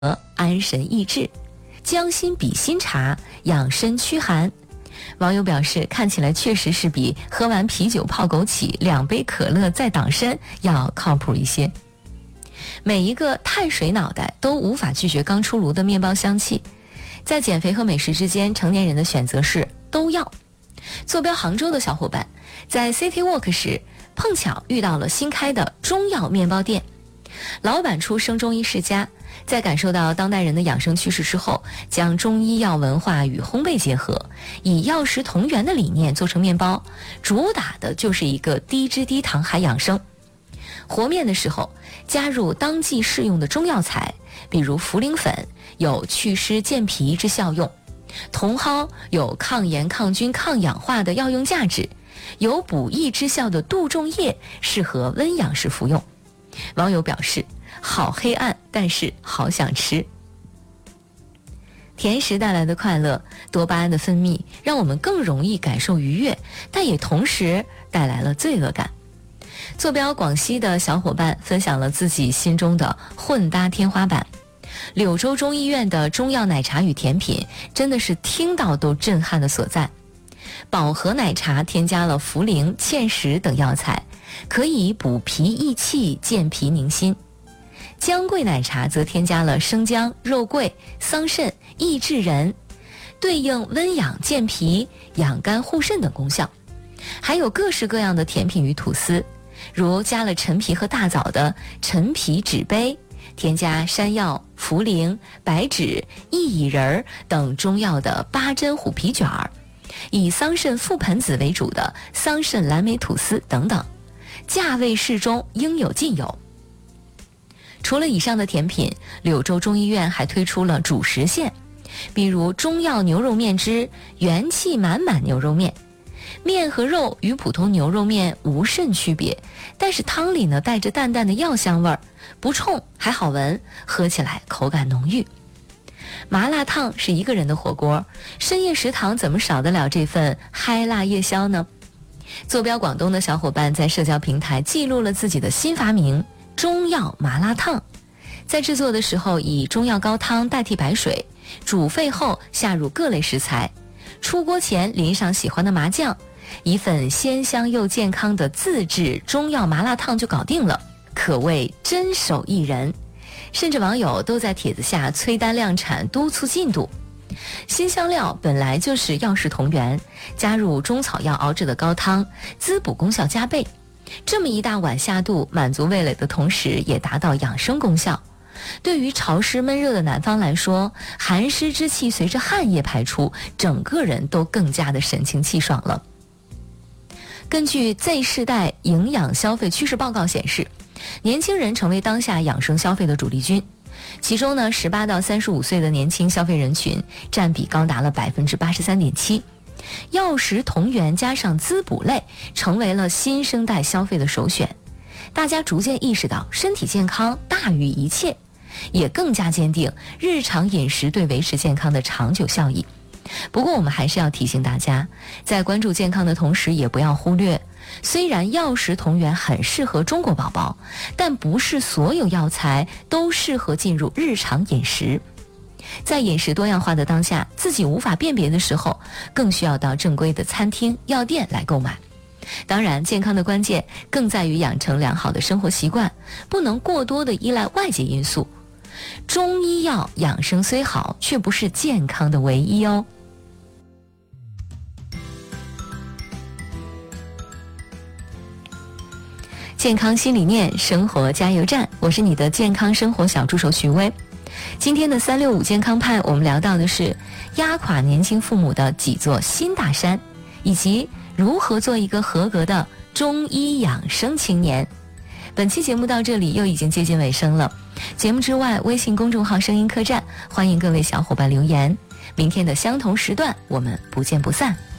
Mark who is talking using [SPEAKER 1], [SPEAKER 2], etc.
[SPEAKER 1] 安神益智，姜心比心茶养身驱寒。网友表示，看起来确实是比喝完啤酒泡枸杞2杯可乐再党参要靠谱一些。每一个碳水脑袋都无法拒绝刚出炉的面包香气，在减肥和美食之间，成年人的选择是都要。坐标杭州的小伙伴在 City Walk 时碰巧遇到了新开的中药面包店，老板出生中医世家，在感受到当代人的养生趋势之后，将中医药文化与烘焙结合，以药食同源的理念做成面包，主打的就是一个低脂低糖还养生。和面的时候加入当季适用的中药材，比如茯苓粉有祛湿健脾之效用，茼蒿有抗炎抗菌抗氧化的药用价值，有补益之效的杜仲叶适合温养时服用。网友表示，好黑暗，但是好想吃。甜食带来的快乐，多巴胺的分泌让我们更容易感受愉悦，但也同时带来了罪恶感。坐标广西的小伙伴分享了自己心中的混搭天花板。柳州中医院的中药奶茶与甜品真的是听到都震撼的所在。宝和奶茶添加了茯苓、芡实等药材，可以补脾益气、健脾宁心。姜桂奶茶则添加了生姜、肉桂、桑葚、益智仁，对应温养健脾、养肝护肾等功效。还有各式各样的甜品与吐司，如加了陈皮和大枣的陈皮纸杯，添加山药、茯苓、白芷、薏苡仁等中药的八珍虎皮卷儿，以桑葚覆盆子为主的桑葚蓝莓吐司等等，价位适中，应有尽有。除了以上的甜品，柳州中医院还推出了主食线，比如中药牛肉面之元气满满牛肉面，面和肉与普通牛肉面无甚区别，但是汤里呢带着淡淡的药香味儿，不冲还好闻，喝起来口感浓郁。麻辣烫是一个人的火锅，深夜食堂怎么少得了这份嗨辣夜宵呢？坐标广东的小伙伴在社交平台记录了自己的新发明中药麻辣烫。在制作的时候，以中药高汤代替白水，煮沸后下入各类食材，出锅前淋上喜欢的麻酱，一份鲜香又健康的自制中药麻辣烫就搞定了，可谓真手艺人。甚至网友都在帖子下催单量产，督促进度。新香料本来就是药食同源，加入中草药熬制的高汤，滋补功效加倍。这么一大碗下肚，满足味蕾的同时也达到养生功效。对于潮湿闷热的南方来说，寒湿之气随着汗液排出，整个人都更加的神清气爽了。根据 Z 世代营养消费趋势报告显示，年轻人成为当下养生消费的主力军，其中呢，18到35岁的年轻消费人群占比高达了 83.7%， 药食同源加上滋补类成为了新生代消费的首选。大家逐渐意识到身体健康大于一切，也更加坚定日常饮食对维持健康的长久效益。不过我们还是要提醒大家，在关注健康的同时，也不要忽略，虽然药食同源很适合中国宝宝，但不是所有药材都适合进入日常饮食。在饮食多样化的当下，自己无法辨别的时候，更需要到正规的餐厅、药店来购买。当然，健康的关键更在于养成良好的生活习惯，不能过多的依赖外界因素。中医药养生虽好，却不是健康的唯一哦。健康新理念，生活加油站，我是你的健康生活小助手徐薇。今天的365健康派，我们聊到的是压垮年轻父母的几座新大山，以及如何做一个合格的中医养生青年。本期节目到这里又已经接近尾声了，节目之外，微信公众号声音客栈，欢迎各位小伙伴留言。明天的相同时段，我们不见不散。